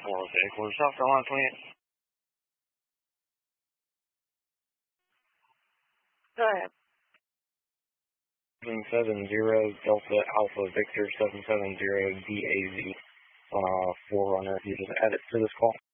Headquarters, South Carolina 28. Go ahead. 770 Delta Alpha Victor 770 DAZ, Forerunner. You just add it to this call.